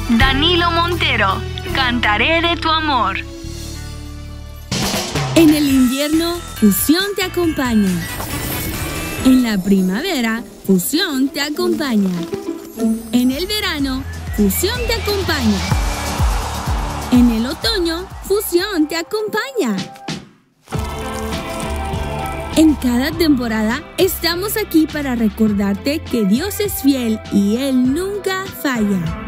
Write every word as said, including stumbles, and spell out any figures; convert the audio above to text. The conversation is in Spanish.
Danilo Montero, cantaré de tu amor. En el invierno, Fusión te acompaña. En la primavera, Fusión te acompaña. En el verano, Fusión te acompaña. En el otoño, Fusión te acompaña. En cada temporada estamos aquí para recordarte que Dios es fiel y Él nunca falla.